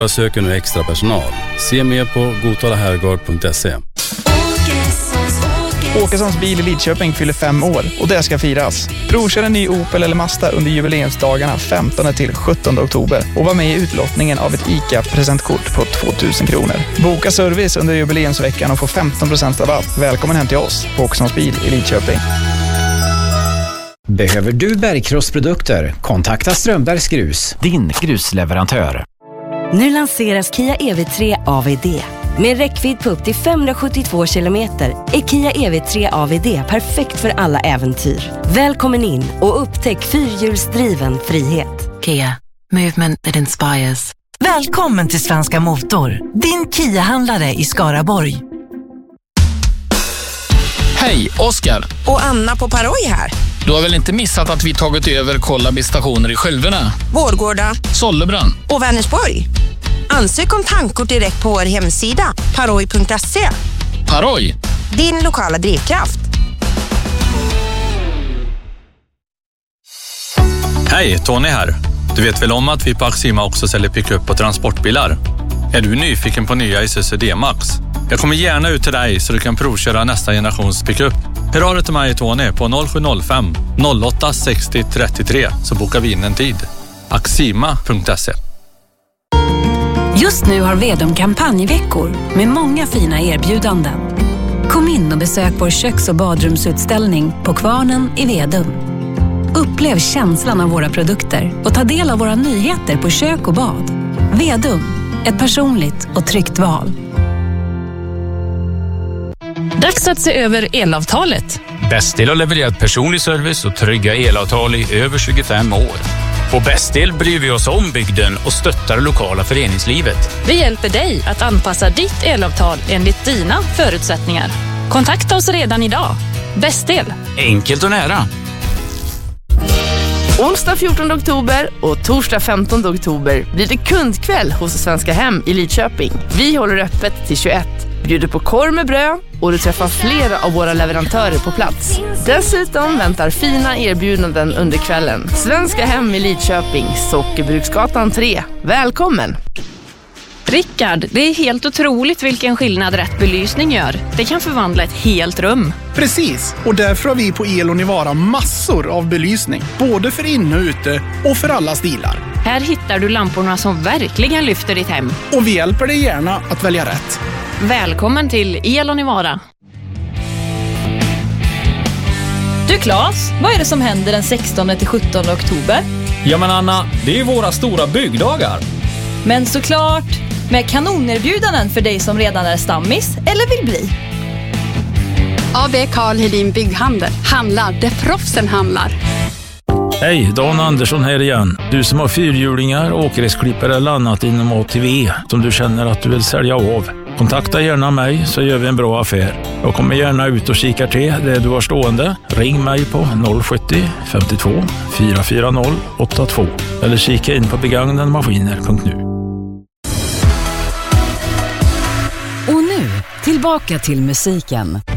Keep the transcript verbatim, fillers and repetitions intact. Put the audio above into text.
Jag söker nu extra personal. Se mer på gotalaherrgård punkt se. Åkessons bil i Lidköping fyller fem år och det ska firas. Provkör en ny Opel eller Mazda under jubileumsdagarna femtonde till sjuttonde oktober och var med i utlottningen av ett ICA-presentkort på tvåtusen kronor. Boka service under jubileumsveckan och få femton procent rabatt. Välkommen hem till oss på Åkessons bil i Lidköping. Behöver du bergkrossprodukter? Kontakta Strömbergs Grus, din grusleverantör. Nu lanseras Kia E V tre A V D. Med räckvidd på upp till femhundrasjuttiotvå kilometer är Kia E V tre A V D perfekt för alla äventyr. Välkommen in och upptäck fyrhjulsdriven frihet. Kia, movement that inspires. Välkommen till Svenska Motor, din Kia-handlare i Skaraborg. Hej, Oskar. Och Anna på Paroj här. Du har väl inte missat att vi tagit över Kollaby stationer i Skölvena, Vårgårda, Sollebrand och Vänersborg. Ansök om tankkort direkt på vår hemsida paroj punkt se. Paroj, din lokala drivkraft. Hej, Tony här. Du vet väl om att vi på Axima också säljer pick-up och transportbilar? Är du nyfiken på nya Isuzu D-Max? Jag kommer gärna ut till dig så du kan provköra nästa generations pick-up. Hör av dig till mig, Tony, på noll sju noll fem noll åtta sextio trettiotre så bokar vi in en tid. Axima punkt se. Just nu har Vedum kampanjveckor med många fina erbjudanden. Kom in och besök vår köks- och badrumsutställning på Kvarnen i Vedum. Upplev känslan av våra produkter och ta del av våra nyheter på kök och bad. Vedum, ett personligt och tryggt val. Dags att se över elavtalet. Bästel har levererat personlig service och trygga elavtal i över tjugofem år. På Bästel bryr vi oss om bygden och stöttar det lokala föreningslivet. Vi hjälper dig att anpassa ditt elavtal enligt dina förutsättningar. Kontakta oss redan idag. Bästel. Enkelt och nära. Onsdag fjortonde oktober och torsdag femtonde oktober blir det kundkväll hos Svenska Hem i Lidköping. Vi håller öppet till tjugoett. Bjuder på korv med bröd och du träffar flera av våra leverantörer på plats. Dessutom väntar fina erbjudanden under kvällen. Svenska Hem i Lidköping, Sockerbruksgatan tre. Välkommen! Rickard, det är helt otroligt vilken skillnad rätt belysning gör. Det kan förvandla ett helt rum. Precis, och därför har vi på Elonivara massor av belysning. Både för inne och ute och för alla stilar. Här hittar du lamporna som verkligen lyfter ditt hem. Och vi hjälper dig gärna att välja rätt. Välkommen till Elonivara. Du Claes, vad är det som händer den sextonde till sjuttonde oktober? Ja men Anna, det är ju våra stora byggdagar. Men såklart, med kanonerbjudanden för dig som redan är stammis eller vill bli. A B Karl Hedin Bygghandel. Handlar där proffsen handlar. Hej, Dan Andersson här igen. Du som har fyrhjulingar, åkgräsklippare eller annat inom A T V som du känner att du vill sälja av. Kontakta gärna mig så gör vi en bra affär. Jag kommer gärna ut och kikar till det du har stående. Ring mig på noll sjuttio femtiotvå fyra fyra noll åtta två eller kika in på begagnademaskiner punkt nu. Och nu, tillbaka till musiken.